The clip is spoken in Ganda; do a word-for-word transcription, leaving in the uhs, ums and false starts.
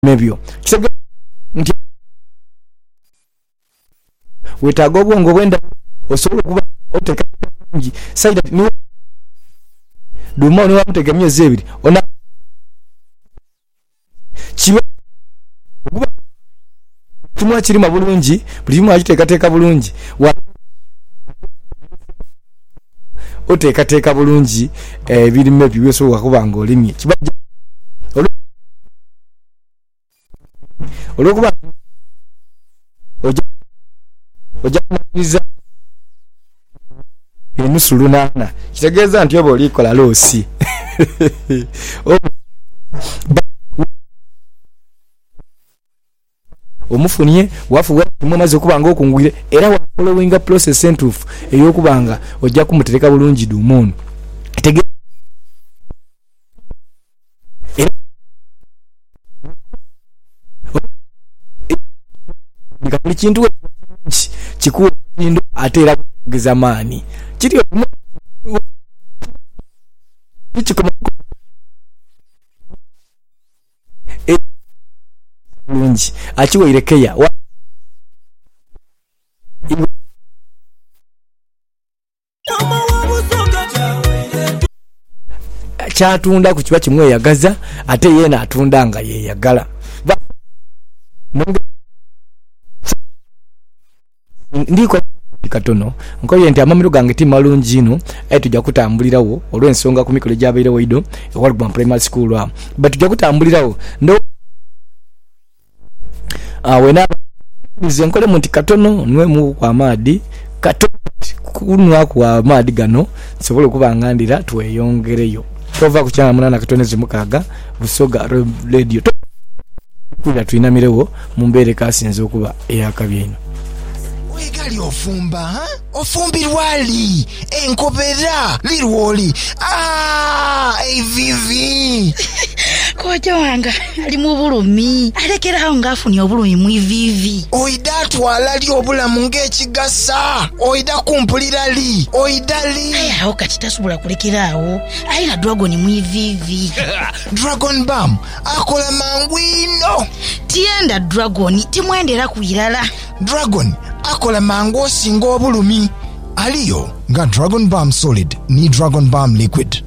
mebyo kisege nti wetaaga obwongo bwenda osobola kuba oteka ngi side ni duma ni wamutega myezi ebiri ona kiba kuba tumwa kirima bulungi buli mu ajiteka teka bulungi wa oteka teka bulungi ebirime eh, bibyo so wakuba ngo limye kiba olokuba oja oja kumaliza enusu lunana kitegeeza nti obo olikola loosi omufunye wafu wamaze okubanga okungwire era wa following process entuufu ey'okubanga ojja kumutereka bulungi dumono tegeeza buli kintu kikuwa ndo ate era kugeza maani kiri kikoma bulungi akiweirekeya kyatunda ku kiba kimweyagaza ate yeena atunda nga yeyagala ndiko katono nkoye nti amamiro gange ti malungi ino ayi tujja kutambulirawo olw'ensonga ku mikolo gy'abaire waido ewaluguma primary school wa but tujja kutambulirawo ndo ah wena nze nkole mu nti katono nwe mu kwa maadi katono kunwa kwa maadi gano sobola okubangandira tweyongereyo tova ku channel munana katoneze mukaga Busoga radio kuja tuinamirewo mu mbere kasinze okuba eyakabyino Wegali ofumba, ha? Ofumbirwali, enkobera, lirwoli. Ah, ei vivi. Koja wanga, ali mu bulumi. Alekera nga afuni obulumi mu vivi. Oida twala li obulamu ng'ekigasa. Oida kumpulira li. Oida li. Aya okati tasubula kulekerawo. Ayina dragon mu vivi. Dragon Balm akola mangwino. Tienda dragon timwendera kuyirala. Dragon akola mango singo obulumi. Aliyo nga Dragon Balm Solid ni Dragon Balm Liquid.